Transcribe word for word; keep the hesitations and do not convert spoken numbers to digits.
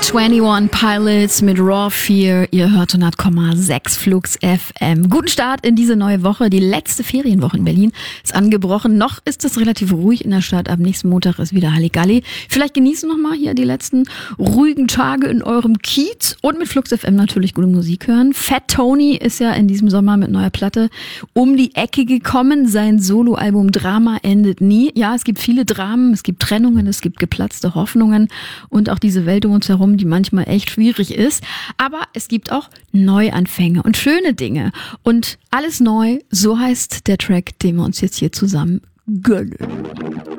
einundzwanzig Pilots mit Raw Fear. Ihr hört hundert Komma sechs Flux F M. Guten Start in diese neue Woche. Die letzte Ferienwoche in Berlin ist angebrochen. Noch ist es relativ ruhig in der Stadt. Ab nächsten Montag ist wieder Halligalli. Vielleicht genießen noch mal hier die letzten ruhigen Tage in eurem Kiez und mit Flux F M natürlich gute Musik hören. Fat Tony ist ja in diesem Sommer mit neuer Platte um die Ecke gekommen. Sein Soloalbum Drama endet nie. Ja, es gibt viele Dramen, es gibt Trennungen, es gibt geplatzte Hoffnungen und auch diese Welt um uns herum, die manchmal echt schwierig ist. Aber es gibt auch Neuanfänge und schöne Dinge. Und alles neu, so heißt der Track, den wir uns jetzt hier zusammen gönnen.